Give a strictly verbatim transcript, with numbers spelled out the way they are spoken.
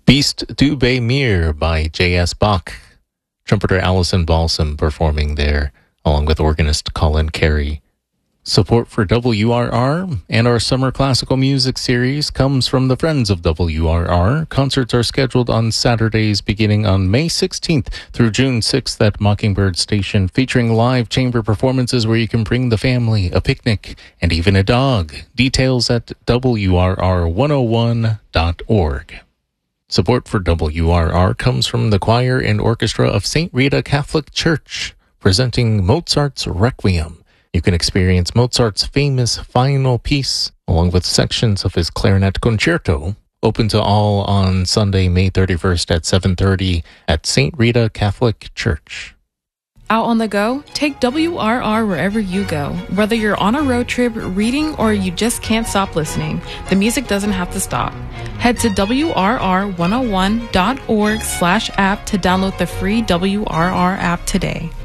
Beast du Bay Mir by J S. Bach. Trumpeter Allison Balsam performing there, along with organist Colin Carey. Support for W R R and our summer classical music series comes from the Friends of W R R. Concerts are scheduled on Saturdays beginning on May sixteenth through June sixth at Mockingbird Station, featuring live chamber performances where you can bring the family, a picnic, and even a dog. Details at W R R one oh one dot org. Support for W R R comes from the choir and orchestra of Saint Rita Catholic Church, presenting Mozart's Requiem. You can experience Mozart's famous final piece, along with sections of his clarinet concerto, open to all on Sunday, May thirty-first at seven thirty at Saint Rita Catholic Church. Out on the go? Take W R R wherever you go. Whether you're on a road trip, reading, or you just can't stop listening, the music doesn't have to stop. Head to W R R one oh one dot org slash app to download the free W R R app today.